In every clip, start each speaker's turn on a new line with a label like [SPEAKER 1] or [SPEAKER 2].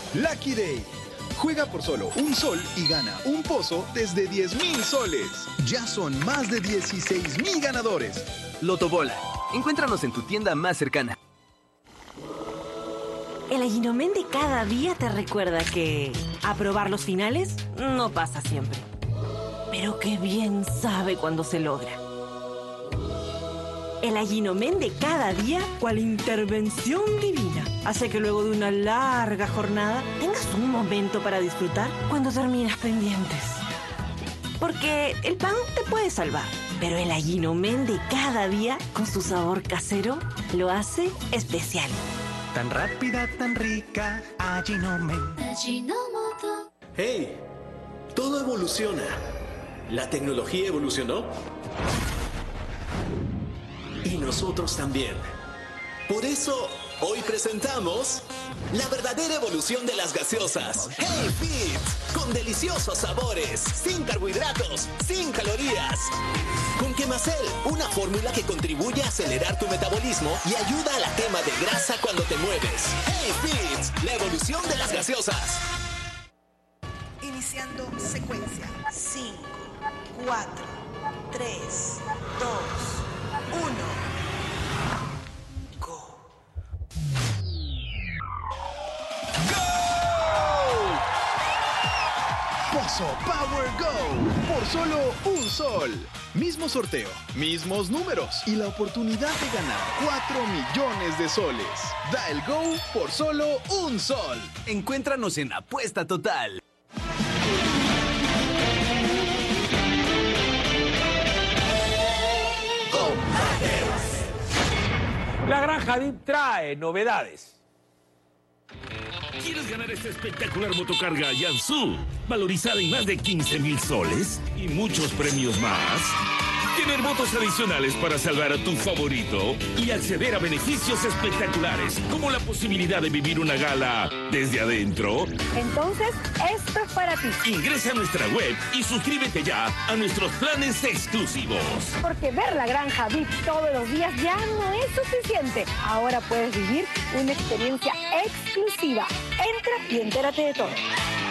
[SPEAKER 1] Lucky Day. Juega por solo un sol y gana un pozo desde 10.000 soles. Ya son más de 16.000 ganadores.
[SPEAKER 2] Lotobola. Encuéntranos en tu tienda más cercana.
[SPEAKER 3] El Aguinomen de cada día te recuerda que aprobar los finales no pasa siempre. Pero qué bien sabe cuando se logra. El Aguinomen de cada día, cual intervención divina, hace que luego de una larga jornada tengas un momento para disfrutar cuando terminas pendientes. Porque el pan te puede salvar, pero el Aguinomen de cada día, con su sabor casero, lo hace especial.
[SPEAKER 4] Tan rápida, tan rica, Aginomen.
[SPEAKER 5] Ajinomoto.
[SPEAKER 6] ¡Hey! Todo evoluciona. ¿La tecnología evolucionó? Y nosotros también. Por eso, hoy presentamos la verdadera evolución de las gaseosas. ¡Hey Fit! Con deliciosos sabores, sin carbohidratos, sin calorías. Con Quemacel, una fórmula que contribuye a acelerar tu metabolismo y ayuda a la quema de grasa cuando te mueves. ¡Hey Fit! La evolución de las gaseosas.
[SPEAKER 7] Iniciando secuencia. 5, 4, 3, 2, 1. Go.
[SPEAKER 1] Pozo Power Go. Por solo un sol. Mismo sorteo, mismos números y la oportunidad de ganar 4 millones de soles. Da el Go por solo un sol.
[SPEAKER 2] Encuéntranos en Apuesta Total.
[SPEAKER 8] La Granja VIP trae novedades.
[SPEAKER 9] ¿Quieres ganar esta espectacular motocarga Yansu, valorizada en más de 15.000 soles y muchos premios más? Tener votos adicionales para salvar a tu favorito y acceder a beneficios espectaculares, como la posibilidad de vivir una gala desde adentro.
[SPEAKER 10] Entonces, esto es para ti.
[SPEAKER 9] Ingresa a nuestra web y suscríbete ya a nuestros planes exclusivos.
[SPEAKER 10] Porque ver la Granja VIP todos los días ya no es suficiente. Ahora puedes vivir una experiencia exclusiva. Entra y entérate de todo.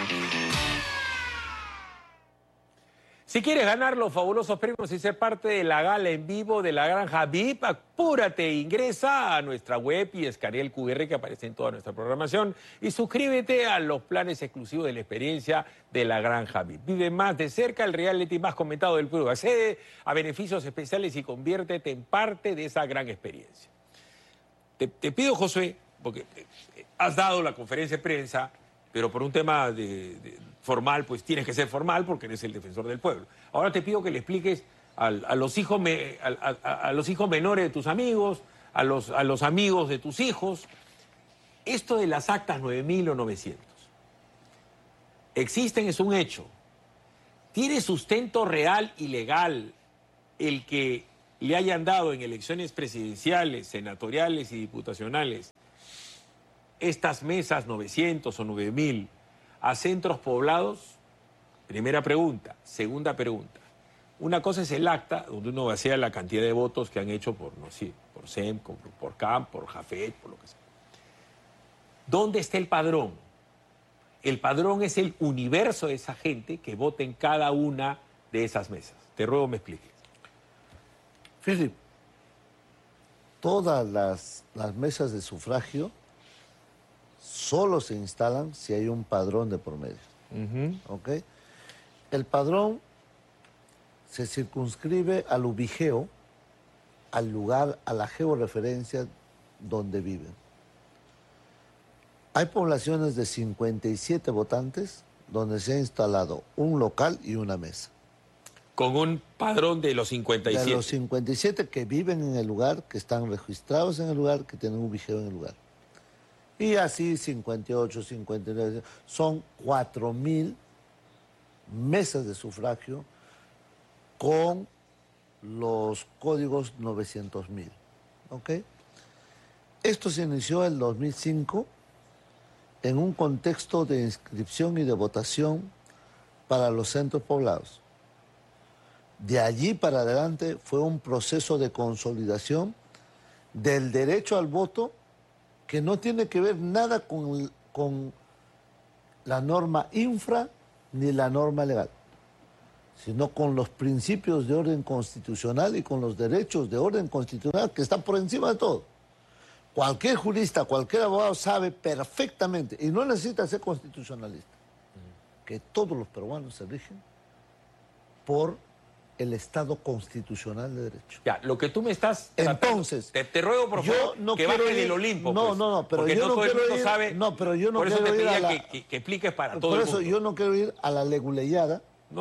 [SPEAKER 8] Si quieres ganar los fabulosos premios y ser parte de la gala en vivo de la Granja VIP, apúrate, ingresa a nuestra web y escanea el QR que aparece en toda nuestra programación y suscríbete a los planes exclusivos de la experiencia de la Granja VIP. Vive más de cerca el reality más comentado del Perú. Accede a beneficios especiales y conviértete en parte de esa gran experiencia. Te pido, Josué, porque has dado la conferencia de prensa, pero por un tema formal, pues tienes que ser formal porque eres el defensor del pueblo. Ahora te pido que le expliques a los hijos menores de tus amigos, a los amigos de tus hijos, esto de las actas 9.000 o 900. Existen, es un hecho. ¿Tiene sustento real y legal el que le hayan dado en elecciones presidenciales, senatoriales y diputacionales estas mesas 900 o 9.000 a centros poblados? Primera pregunta. Segunda pregunta. Una cosa es el acta, donde uno vacía la cantidad de votos que han hecho por, no sé, por SEM, por CAM, por Jafet, por lo que sea. ¿Dónde está el padrón? El padrón es el universo de esa gente que vota en cada una de esas mesas. Te ruego me expliques.
[SPEAKER 11] Philip, todas las mesas de sufragio solo se instalan si hay un padrón de por medio. ¿Ok? El padrón se circunscribe al ubigeo, al lugar, a la georreferencia donde viven. Hay poblaciones de 57 votantes donde se ha instalado un local y una mesa.
[SPEAKER 8] Con un padrón de los 57.
[SPEAKER 11] De los 57 que viven en el lugar, que están registrados en el lugar, que tienen ubigeo en el lugar. Y así 58, 59, son 4.000 mesas de sufragio con los códigos 900.000. ¿Ok? Esto se inició en el 2005 en un contexto de inscripción y de votación para los centros poblados. De allí para adelante fue un proceso de consolidación del derecho al voto que no tiene que ver nada con la norma infra ni la norma legal, sino con los principios de orden constitucional y con los derechos de orden constitucional que están por encima de todo. Cualquier jurista, cualquier abogado sabe perfectamente, y no necesita ser constitucionalista, que todos los peruanos se rigen por el Estado constitucional de derecho.
[SPEAKER 8] Ya, lo que tú me estás...
[SPEAKER 11] Entonces...
[SPEAKER 8] Te ruego, por favor,
[SPEAKER 11] no
[SPEAKER 8] que bajes del Olimpo.
[SPEAKER 11] No,
[SPEAKER 8] pues,
[SPEAKER 11] no, pero
[SPEAKER 8] porque
[SPEAKER 11] yo
[SPEAKER 8] no
[SPEAKER 11] no
[SPEAKER 8] todo el
[SPEAKER 11] quiero
[SPEAKER 8] mundo
[SPEAKER 11] ir...
[SPEAKER 8] sabe.
[SPEAKER 11] No, pero yo no
[SPEAKER 8] por eso
[SPEAKER 11] quiero
[SPEAKER 8] te
[SPEAKER 11] ir
[SPEAKER 8] pedía
[SPEAKER 11] a la...
[SPEAKER 8] que expliques para todo
[SPEAKER 11] Por
[SPEAKER 8] el
[SPEAKER 11] eso
[SPEAKER 8] mundo.
[SPEAKER 11] yo no quiero ir a la leguleyada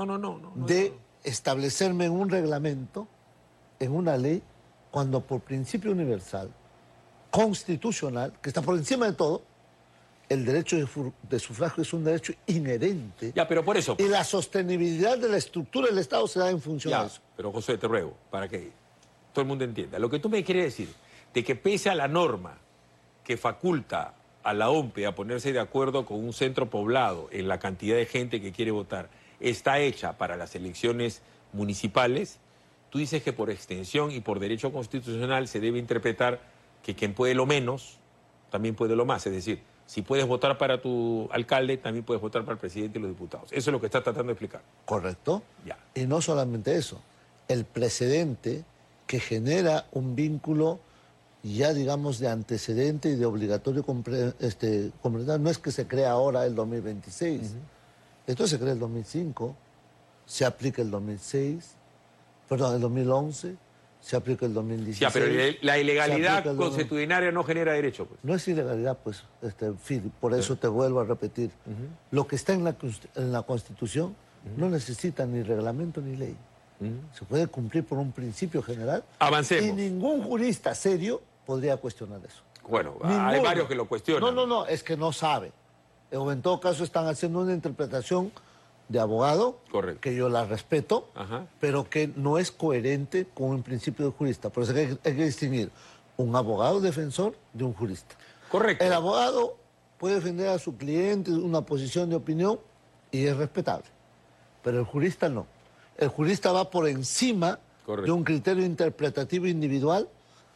[SPEAKER 11] de establecerme en un reglamento, en una ley, cuando por principio universal, constitucional, que está por encima de todo, el derecho de sufragio es un derecho inherente.
[SPEAKER 8] Ya, pero por eso...
[SPEAKER 11] Y la sostenibilidad de la estructura del Estado se da en función
[SPEAKER 8] Ya,
[SPEAKER 11] de eso.
[SPEAKER 8] pero José, te ruego, para que todo el mundo entienda. Lo que tú me quieres decir, de que pese a la norma que faculta a la OMPE a ponerse de acuerdo con un centro poblado en la cantidad de gente que quiere votar, está hecha para las elecciones municipales, tú dices que por extensión y por derecho constitucional se debe interpretar que quien puede lo menos, también puede lo más. Es decir, si puedes votar para tu alcalde, también puedes votar para el presidente y los diputados. Eso es lo que estás tratando de explicar.
[SPEAKER 11] Correcto.
[SPEAKER 8] Ya.
[SPEAKER 11] Y no solamente eso, el precedente que genera un vínculo ya, digamos, de antecedente y de obligatorio completar, no es que se crea ahora el 2026. Esto se crea el 2005, se aplica el 2006, perdón, el 2011, se aplica el 2016.
[SPEAKER 8] Ya, pero la ilegalidad constitucionaria no genera derecho, pues.
[SPEAKER 11] No es ilegalidad, pues, Philip, por eso te vuelvo a repetir. Lo que está en la Constitución no necesita ni reglamento ni ley. Se puede cumplir por un principio general.
[SPEAKER 8] Avancemos.
[SPEAKER 11] Y ningún jurista serio podría cuestionar eso.
[SPEAKER 8] Bueno,
[SPEAKER 11] Ninguno.
[SPEAKER 8] hay varios que lo cuestionan.
[SPEAKER 11] No, es que no sabe. O en todo caso están haciendo una interpretación de abogado,
[SPEAKER 8] correcto,
[SPEAKER 11] que yo la respeto, pero que no es coherente con un principio de jurista. Por eso hay que distinguir un abogado defensor de un jurista.
[SPEAKER 8] Correcto.
[SPEAKER 11] El abogado puede defender a su cliente una posición de opinión y es respetable, pero el jurista no. El jurista va por encima de un criterio interpretativo individual,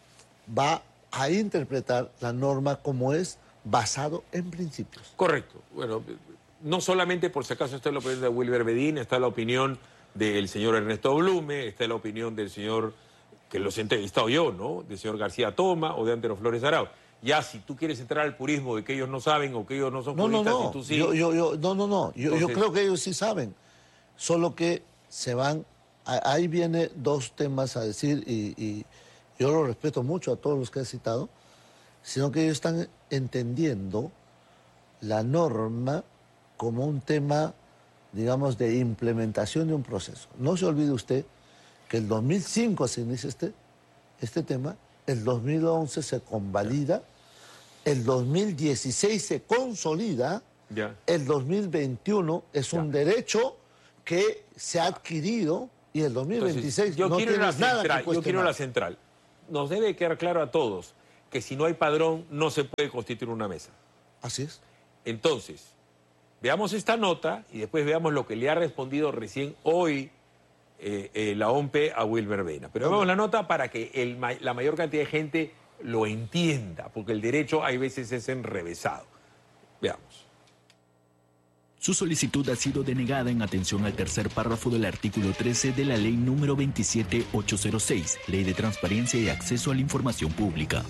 [SPEAKER 11] va a interpretar la norma como es, basado en principios.
[SPEAKER 8] Correcto. Bueno, no solamente por si acaso está la opinión de Wilber Bedín, está la opinión del señor Ernesto Blume, está la opinión del señor, que los he entrevistado yo, ¿no?, del señor García Toma o de Antero Flores Arau. Ya, si tú quieres entrar al purismo de que ellos no saben o que ellos no son juristas y tú sí...
[SPEAKER 11] Yo creo que ellos sí saben, solo que se van... Ahí viene dos temas a decir y yo lo respeto mucho a todos los que he citado, sino que ellos están entendiendo la norma como un tema, digamos, de implementación de un proceso. No se olvide usted que el 2005 se inicia este tema, el 2011 se convalida, el 2016 se consolida, el 2021 es un derecho que se ha adquirido y el 2026
[SPEAKER 8] Entonces,
[SPEAKER 11] no tiene nada que cuestionar.
[SPEAKER 8] Yo quiero la central. Nos debe quedar claro a todos que si no hay padrón no se puede constituir una mesa.
[SPEAKER 11] Así es.
[SPEAKER 8] Entonces, veamos esta nota y después veamos lo que le ha respondido recién hoy la OMPE a Wilber Bedín. Pero veamos la nota para que la mayor cantidad de gente lo entienda, porque el derecho hay veces es enrevesado. Veamos.
[SPEAKER 12] Su solicitud ha sido denegada en atención al tercer párrafo del artículo 13 de la Ley número 27806, Ley de Transparencia y Acceso a la Información Pública.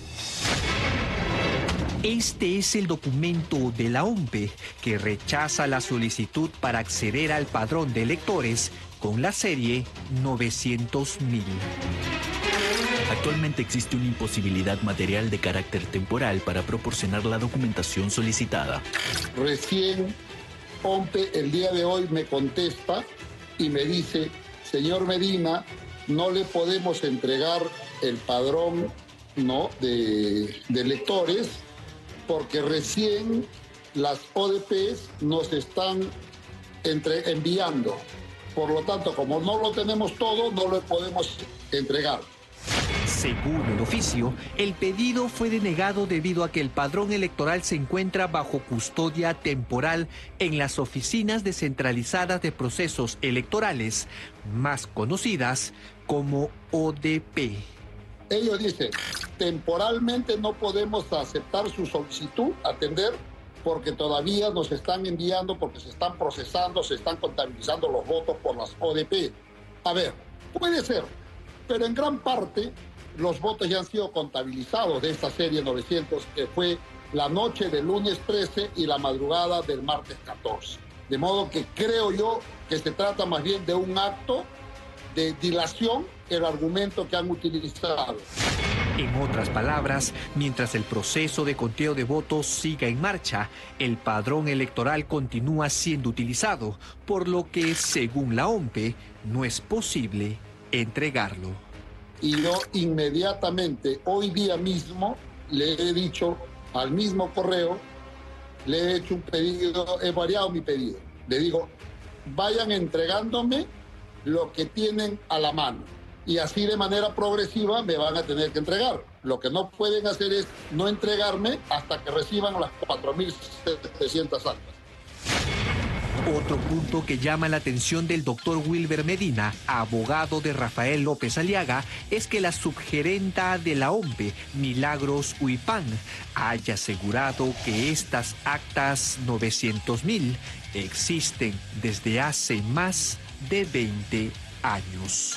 [SPEAKER 13] Este es el documento de la OMPE que rechaza la solicitud para acceder al padrón de electores con la serie 900.000.
[SPEAKER 12] Actualmente existe una imposibilidad material de carácter temporal para proporcionar la documentación solicitada.
[SPEAKER 14] Recién OMPE el día de hoy me contesta y me dice: señor Medina, no le podemos entregar el padrón, ¿no?, de electores porque recién las ODPs nos están enviando. Por lo tanto, como no lo tenemos todo, no lo podemos entregar.
[SPEAKER 13] Según el oficio, el pedido fue denegado debido a que el padrón electoral se encuentra bajo custodia temporal en las oficinas descentralizadas de procesos electorales, más conocidas como ODP.
[SPEAKER 14] Ellos dicen, temporalmente no podemos aceptar su solicitud, atender, porque todavía nos están enviando, porque se están procesando, se están contabilizando los votos por las ODP. A ver, puede ser, pero en gran parte los votos ya han sido contabilizados de esta serie 900, que fue la noche del lunes 13 y la madrugada del martes 14. De modo que creo yo que se trata más bien de un acto de dilación, el argumento que han utilizado.
[SPEAKER 13] En otras palabras, mientras el proceso de conteo de votos siga en marcha, el padrón electoral continúa siendo utilizado, por lo que, según la OMPE, no es posible entregarlo.
[SPEAKER 14] Y yo inmediatamente, hoy día mismo, le he dicho al mismo correo, le he hecho un pedido, he variado mi pedido. Le digo, vayan entregándome lo que tienen a la mano. Y así de manera progresiva me van a tener que entregar. Lo que no pueden hacer es no entregarme hasta que reciban las 4.700 actas.
[SPEAKER 13] Otro punto que llama la atención del doctor Wilber Medina, abogado de Rafael López Aliaga, es que la subgerenta de la OMPE, Milagros Huipán, haya asegurado que estas actas 900.000 existen desde hace más de 20 años.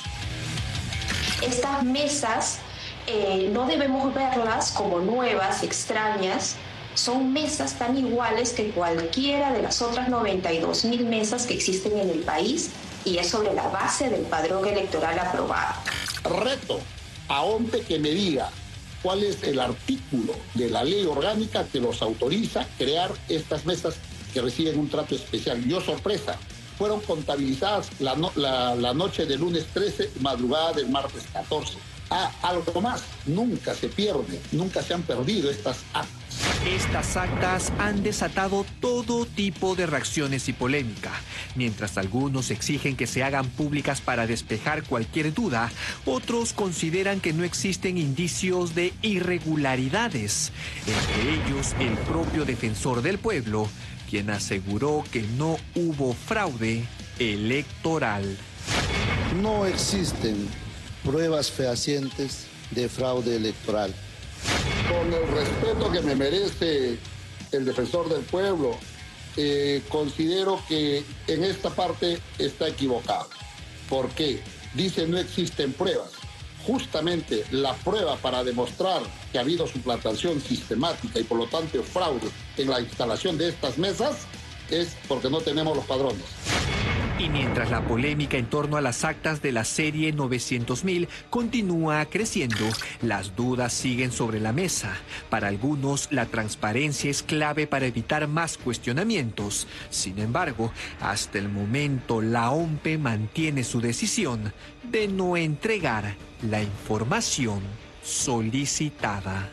[SPEAKER 15] Estas mesas no debemos verlas como nuevas, extrañas. Son mesas tan iguales que cualquiera de las otras 92.000 mesas que existen en el país, y es sobre la base del padrón electoral aprobado.
[SPEAKER 14] Reto a OMPE que me diga cuál es el artículo de la ley orgánica que los autoriza a crear estas mesas que reciben un trato especial. Yo, sorpresa, fueron contabilizadas la noche del lunes 13, madrugada del martes 14. Algo más, nunca se pierde, nunca se han perdido estas actas.
[SPEAKER 13] Estas actas han desatado todo tipo de reacciones y polémica. Mientras algunos exigen que se hagan públicas para despejar cualquier duda, otros consideran que no existen indicios de irregularidades. Entre ellos, el propio defensor del pueblo, quien aseguró que no hubo fraude electoral.
[SPEAKER 11] No existen pruebas fehacientes de fraude electoral.
[SPEAKER 14] Con el respeto que me merece el defensor del pueblo, considero que en esta parte está equivocado. ¿Por qué? Dice no existen pruebas. Justamente la prueba para demostrar que ha habido suplantación sistemática y por lo tanto fraude en la instalación de estas mesas es porque no tenemos los padrones.
[SPEAKER 13] Y mientras la polémica en torno a las actas de la serie 900.000 continúa creciendo, las dudas siguen sobre la mesa. Para algunos, la transparencia es clave para evitar más cuestionamientos. Sin embargo, hasta el momento, la OMPE mantiene su decisión de no entregar la información solicitada.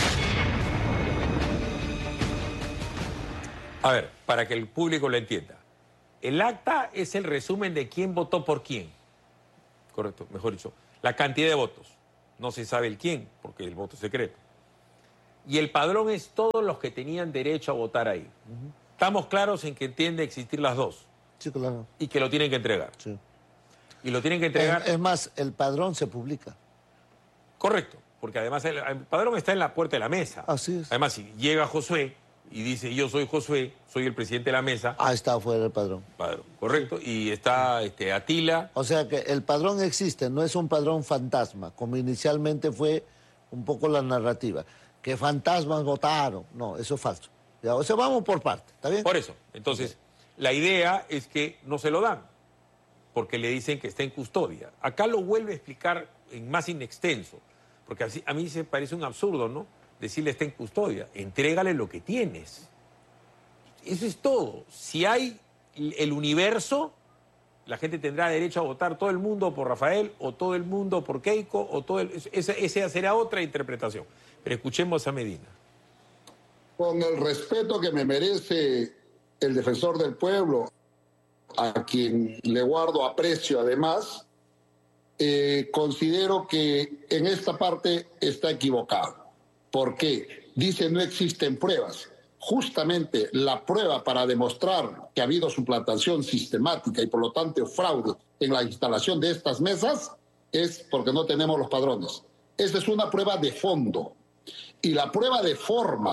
[SPEAKER 8] A ver, para que el público lo entienda. El acta es el resumen de quién votó por quién. Correcto, mejor dicho. La cantidad de votos. No se sabe el quién, porque el voto es secreto. Y el padrón es todos los que tenían derecho a votar ahí. Estamos claros en que entiende existir las dos.
[SPEAKER 11] Sí, claro.
[SPEAKER 8] Y que lo tienen que entregar.
[SPEAKER 11] Sí.
[SPEAKER 8] Y lo tienen que entregar.
[SPEAKER 11] Es más, el padrón se publica.
[SPEAKER 8] Correcto, porque además el padrón está en la puerta de la mesa.
[SPEAKER 11] Así es.
[SPEAKER 8] Además, si llega Josué y dice, yo soy Josué, soy el presidente de la mesa.
[SPEAKER 11] Está afuera el padrón.
[SPEAKER 8] Correcto, y está Atila.
[SPEAKER 11] O sea que el padrón existe, no es un padrón fantasma, como inicialmente fue un poco la narrativa. Que fantasmas votaron. No, eso es falso. Ya, o sea, vamos por parte, ¿está bien?
[SPEAKER 8] Por eso. Entonces, la idea es que no se lo dan, porque le dicen que está en custodia. Acá lo vuelve a explicar en más inextenso, porque así, a mí se parece un absurdo, ¿no? Decirle está en custodia, entrégale lo que tienes. Eso es todo. Si hay el universo, la gente tendrá derecho a votar todo el mundo por Rafael, o todo el mundo por Keiko, o todo esa será otra interpretación. Pero escuchemos a Medina.
[SPEAKER 14] Con el respeto que me merece el defensor del pueblo, a quien le guardo aprecio además, considero que en esta parte está equivocado. ¿Por qué? Dice no existen pruebas. Justamente la prueba para demostrar que ha habido suplantación sistemática y por lo tanto fraude en la instalación de estas mesas es porque no tenemos los padrones. Esa es una prueba de fondo. Y la prueba de forma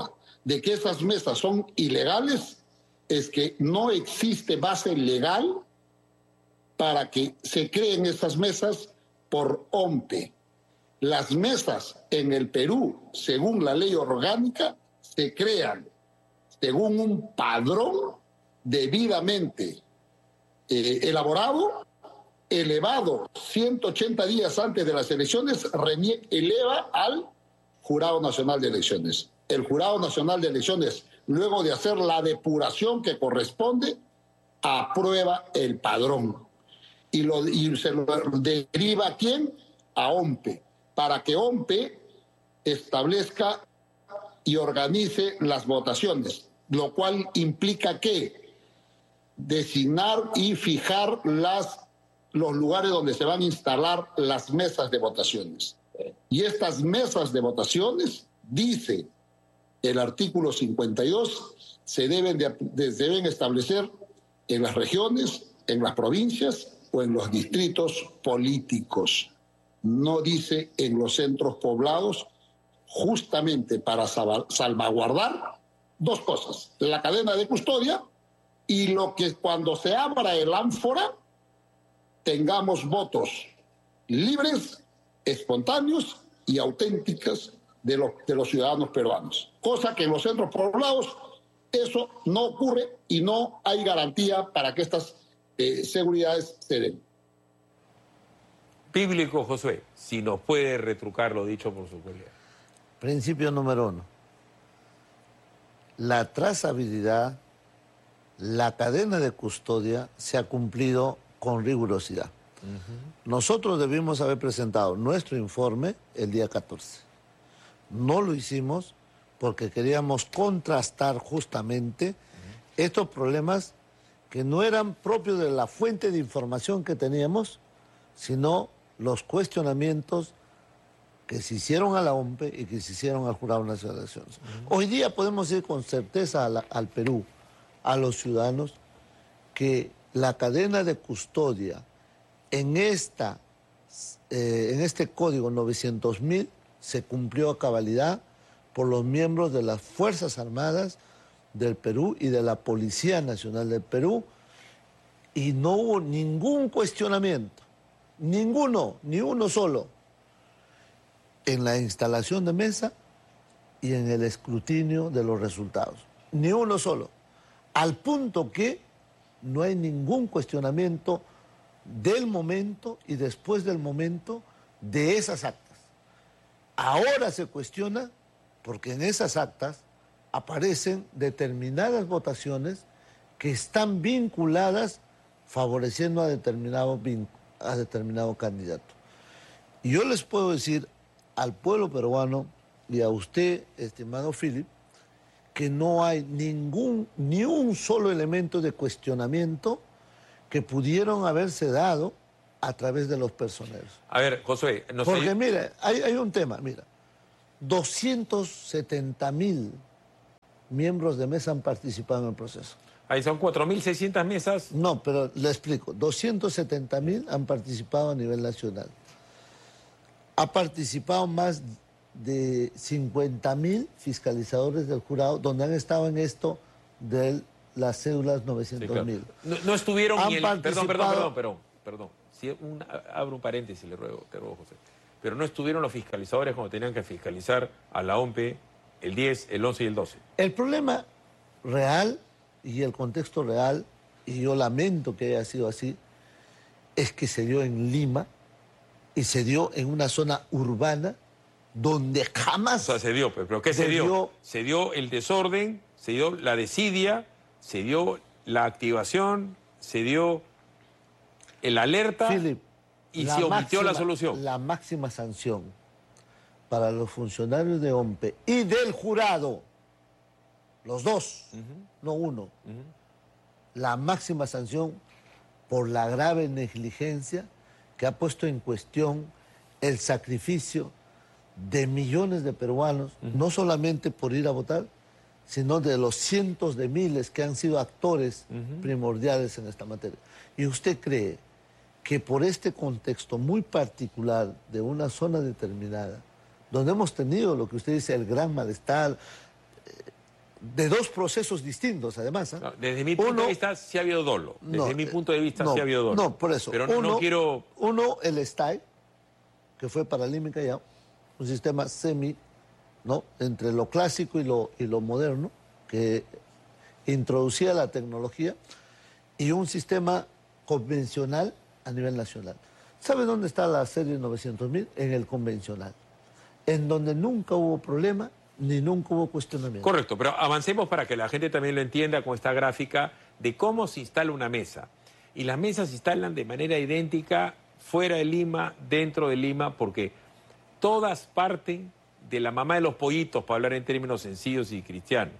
[SPEAKER 14] de que esas mesas son ilegales es que no existe base legal para que se creen esas mesas por OMPE. Las mesas en el Perú, según la ley orgánica, se crean según un padrón debidamente elaborado, elevado 180 días antes de las elecciones, RENIEC eleva al Jurado Nacional de Elecciones. El Jurado Nacional de Elecciones, luego de hacer la depuración que corresponde, aprueba el padrón. Y se lo deriva ¿a quién? A OMPE, para que OMPE establezca y organice las votaciones, lo cual implica que designar y fijar los lugares donde se van a instalar las mesas de votaciones. Y estas mesas de votaciones, dice el artículo 52, se deben establecer en las regiones, en las provincias o en los distritos políticos. No dice en los centros poblados, justamente para salvaguardar dos cosas: la cadena de custodia y lo que cuando se abra el ánfora tengamos votos libres, espontáneos y auténticos de los ciudadanos peruanos. Cosa que en los centros poblados eso no ocurre y no hay garantía para que estas seguridades se den.
[SPEAKER 8] Bíblico, Josué, si nos puede retrucar lo dicho por su colega.
[SPEAKER 11] Principio número 1. La trazabilidad, la cadena de custodia se ha cumplido con rigurosidad. Nosotros debimos haber presentado nuestro informe el día 14. No lo hicimos porque queríamos contrastar justamente estos problemas que no eran propios de la fuente de información que teníamos, sino los cuestionamientos que se hicieron a la OMPE y que se hicieron al Jurado Nacional de Elecciones. Hoy día podemos decir con certeza al Perú, a los ciudadanos, que la cadena de custodia en este código 900.000 se cumplió a cabalidad por los miembros de las Fuerzas Armadas del Perú y de la Policía Nacional del Perú, y no hubo ningún cuestionamiento, ninguno, ni uno solo, en la instalación de mesa y en el escrutinio de los resultados. Ni uno solo. Al punto que no hay ningún cuestionamiento del momento y después del momento de esas actas. Ahora se cuestiona porque en esas actas aparecen determinadas votaciones que están vinculadas favoreciendo a determinado candidato. Y yo les puedo decir al pueblo peruano y a usted, estimado Philip, que no hay ni un solo elemento de cuestionamiento que pudieron haberse dado a través de los personeros.
[SPEAKER 8] A ver, Josué, no sé...
[SPEAKER 11] Porque mira, hay un tema, mira, 270.000 miembros de mesa han participado en el proceso.
[SPEAKER 8] Ahí son 4.600 mesas.
[SPEAKER 11] No, pero le explico, 270.000 han participado a nivel nacional. Ha participado más de 50.000 fiscalizadores del jurado, donde han estado en esto de las cédulas 900.000. Sí, claro.
[SPEAKER 8] No estuvieron ni el... Perdón. Si abro un paréntesis, te ruego, José. Pero no estuvieron los fiscalizadores cuando tenían que fiscalizar a la OMPE el 10, el 11 y el 12.
[SPEAKER 11] El problema real y el contexto real, y yo lamento que haya sido así, es que se dio en Lima y se dio en una zona urbana donde jamás...
[SPEAKER 8] O sea, se dio, pero ¿qué se dio? Se dio el desorden, se dio la desidia, se dio la activación, se dio el alerta, Philip, y se omitió la solución.
[SPEAKER 11] La máxima sanción para los funcionarios de OMPE y del jurado, los dos, no uno, la máxima sanción por la grave negligencia que ha puesto en cuestión el sacrificio de millones de peruanos, no solamente por ir a votar, sino de los cientos de miles que han sido actores primordiales en esta materia. ¿Y usted cree que por este contexto muy particular de una zona determinada, donde hemos tenido lo que usted dice, el gran malestar, de dos procesos distintos, además.
[SPEAKER 8] No, desde mi punto de vista sí ha habido dolo. Desde mi punto de vista sí ha habido dolo.
[SPEAKER 11] No, por eso.
[SPEAKER 8] Pero no quiero...
[SPEAKER 11] Uno, el STAI, que fue para Lima y Callao, un sistema ¿no? Entre lo clásico y lo moderno, que introducía la tecnología, y un sistema convencional a nivel nacional. ¿Sabe dónde está la serie 900.000? En el convencional, en donde nunca hubo problema ni nunca hubo cuestionamiento.
[SPEAKER 8] Correcto, pero avancemos para que la gente también lo entienda con esta gráfica de cómo se instala una mesa. Y las mesas se instalan de manera idéntica fuera de Lima, dentro de Lima, porque todas parten de la mamá de los pollitos, para hablar en términos sencillos y cristianos.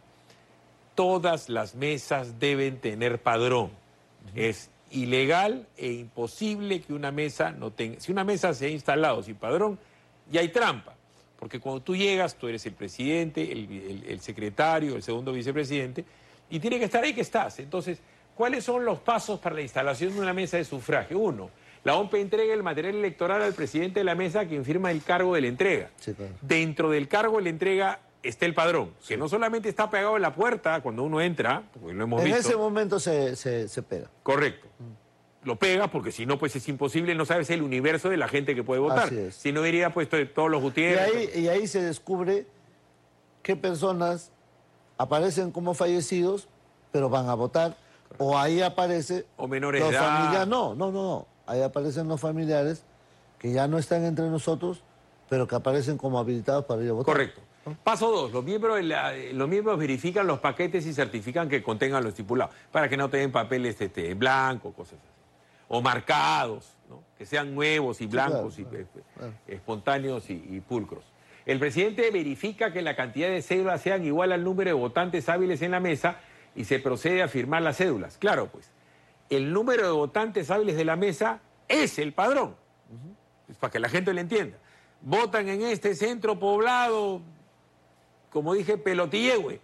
[SPEAKER 8] Todas las mesas deben tener padrón. Es ilegal e imposible que una mesa no tenga... Si una mesa se ha instalado sin padrón, ya hay trampa. Porque cuando tú llegas, tú eres el presidente, el secretario, el segundo vicepresidente, y tiene que estar ahí que estás. Entonces, ¿cuáles son los pasos para la instalación de una mesa de sufragio? Uno, la OMP entrega el material electoral al presidente de la mesa, quien firma el cargo de la entrega. Sí, claro. Dentro del cargo de la entrega está el padrón, que no solamente está pegado en la puerta cuando uno entra, porque lo hemos visto.
[SPEAKER 11] En ese momento se pega.
[SPEAKER 8] Correcto. Lo pega porque si no, pues es imposible, no sabes el universo de la gente que puede votar.
[SPEAKER 11] Así es.
[SPEAKER 8] Si no diría, pues todos los Gutiérrez.
[SPEAKER 11] Y ahí se descubre qué personas aparecen como fallecidos, pero van a votar. Correcto. O ahí aparece...
[SPEAKER 8] O menores de edad.
[SPEAKER 11] Familiares. No. Ahí aparecen los familiares que ya no están entre nosotros, pero que aparecen como habilitados para ir a votar.
[SPEAKER 8] Correcto. Paso 2. Los miembros verifican los paquetes y certifican que contengan lo estipulado, para que no tengan papeles blancos, cosas así. O marcados, ¿no? Que sean nuevos y blancos, sí, claro, y espontáneos y pulcros. El presidente verifica que la cantidad de cédulas sean igual al número de votantes hábiles en la mesa y se procede a firmar las cédulas. Claro, pues, el número de votantes hábiles de la mesa es el padrón. Es para que la gente lo entienda. Votan en este centro poblado, como dije, Pelotillehue,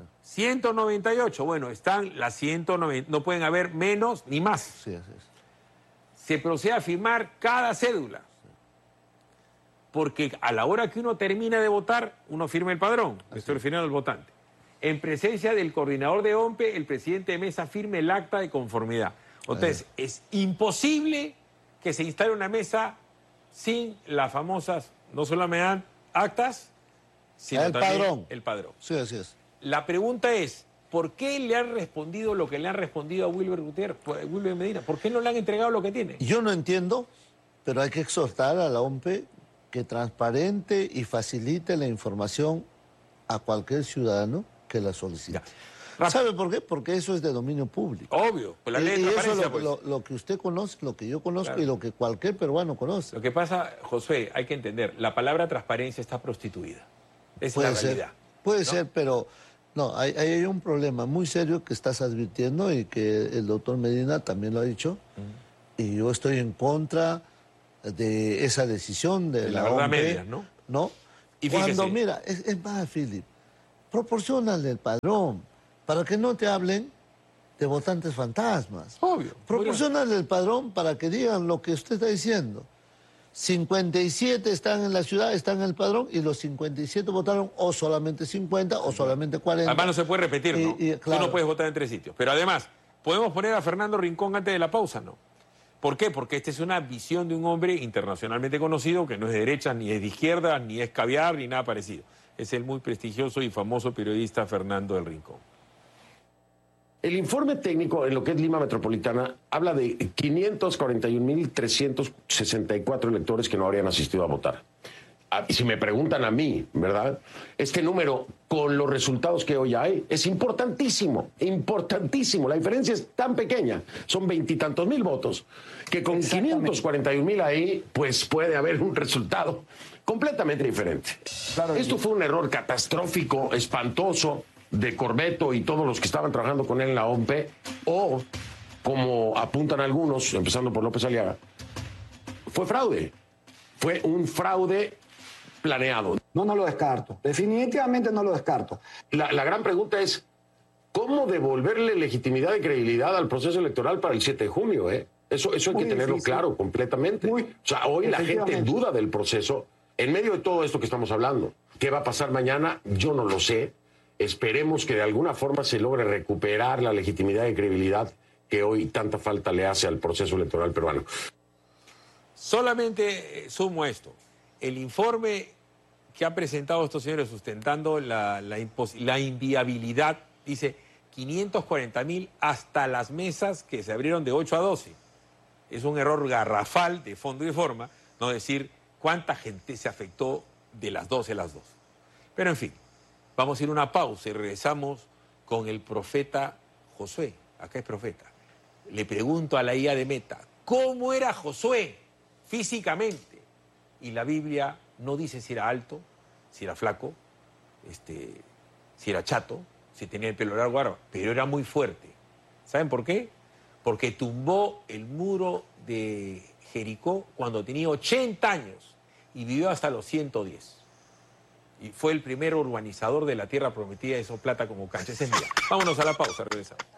[SPEAKER 8] 198. Bueno, están las 190, no pueden haber menos ni más.
[SPEAKER 11] Sí, así es.
[SPEAKER 8] Se procede a firmar cada cédula. Porque a la hora que uno termina de votar, uno firma el padrón. Estoy refiriendo al votante. En presencia del coordinador de OMPE, el presidente de mesa firme el acta de conformidad. Entonces, es imposible que se instale una mesa sin las famosas, no solo me dan actas, sino
[SPEAKER 11] el
[SPEAKER 8] también
[SPEAKER 11] padrón.
[SPEAKER 8] El padrón.
[SPEAKER 11] Sí, así es.
[SPEAKER 8] La pregunta es, ¿por qué le han respondido lo que le han respondido a Wilber Gutiérrez, Wilber Medina? ¿Por qué no le han entregado lo que tiene?
[SPEAKER 11] Yo no entiendo, pero hay que exhortar a la OMPE que transparente y facilite la información a cualquier ciudadano que la solicite. ¿Sabe por qué? Porque eso es de dominio público.
[SPEAKER 8] Obvio, pues la ley de transparencia,
[SPEAKER 11] eso es lo que usted conoce, lo que yo conozco, claro, y lo que cualquier peruano conoce.
[SPEAKER 8] Lo que pasa, Josué, hay que entender, la palabra transparencia está prostituida. Es la realidad.
[SPEAKER 11] Puede ser, pero no, hay un problema muy serio que estás advirtiendo y que el doctor Medina también lo ha dicho, y yo estoy en contra de esa decisión de la
[SPEAKER 8] verdad
[SPEAKER 11] OMP,
[SPEAKER 8] media, ¿no?
[SPEAKER 11] ¿No?
[SPEAKER 8] Y
[SPEAKER 11] cuando, mira, es más, Philip, proporciónale el padrón para que no te hablen de votantes fantasmas.
[SPEAKER 8] Obvio.
[SPEAKER 11] Proporciónale el padrón para que digan lo que usted está diciendo. 57 están en la ciudad, están en el padrón, y los 57 votaron o solamente 50 o solamente 40.
[SPEAKER 8] Además no se puede repetir, ¿no?
[SPEAKER 11] Claro.
[SPEAKER 8] Tú no puedes votar en 3 sitios. Pero además, ¿podemos poner a Fernando Rincón antes de la pausa? No. ¿Por qué? Porque esta es una visión de un hombre internacionalmente conocido que no es de derecha, ni es de izquierda, ni es caviar, ni nada parecido. Es el muy prestigioso y famoso periodista Fernando del Rincón.
[SPEAKER 16] El informe técnico en lo que es Lima Metropolitana habla de 541.364 electores que no habrían asistido a votar. Y si me preguntan a mí, ¿verdad? Este número, con los resultados que hoy hay, es importantísimo, importantísimo. La diferencia es tan pequeña, son 20 y tantos mil votos, que con 541.000 ahí, pues puede haber un resultado completamente diferente. Claro, esto fue un error catastrófico, espantoso, de Corbeto y todos los que estaban trabajando con él en la OMP, o, como apuntan algunos, empezando por López Aliaga, fue fraude. Fue un fraude planeado.
[SPEAKER 17] No lo descarto. Definitivamente no lo descarto.
[SPEAKER 16] La gran pregunta es, ¿cómo devolverle legitimidad y credibilidad al proceso electoral para el 7 de junio? Eso hay que tenerlo claro completamente. O sea, hoy la gente duda del proceso en medio de todo esto que estamos hablando. ¿Qué va a pasar mañana? Yo no lo sé. Esperemos que de alguna forma se logre recuperar la legitimidad y credibilidad que hoy tanta falta le hace al proceso electoral peruano.
[SPEAKER 8] Solamente sumo esto. El informe que han presentado estos señores sustentando la inviabilidad dice 540.000 hasta las mesas que se abrieron de 8 a 12. Es un error garrafal de fondo y de forma no decir cuánta gente se afectó de las 12 a las 2. Pero en fin, vamos a ir a una pausa y regresamos con el profeta Josué. Acá es profeta. Le pregunto a la IA de Meta, ¿cómo era Josué físicamente? Y la Biblia no dice si era alto, si era flaco, si era chato, si tenía el pelo largo, pero era muy fuerte. ¿Saben por qué? Porque tumbó el muro de Jericó cuando tenía 80 años y vivió hasta los 110. Y fue el primer urbanizador de la tierra prometida, hizo plata como cancha. Ese es mía. Vámonos a la pausa, regresamos.